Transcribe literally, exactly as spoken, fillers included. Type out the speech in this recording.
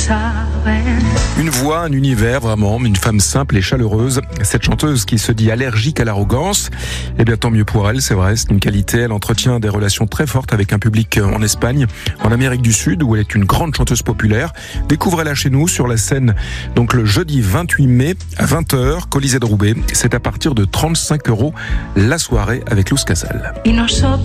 Une voix, un univers vraiment, une femme simple et chaleureuse. Cette chanteuse qui se dit allergique à l'arrogance, eh bien tant mieux pour elle, c'est vrai, c'est une qualité. Elle entretient des relations très fortes avec un public en Espagne, en Amérique du Sud, où elle est une grande chanteuse populaire. Découvrez-la chez nous sur la scène, donc le jeudi vingt-huit mai à vingt heures, Colisée de Roubaix. C'est à partir de trente-cinq euros la soirée avec Luz Casal.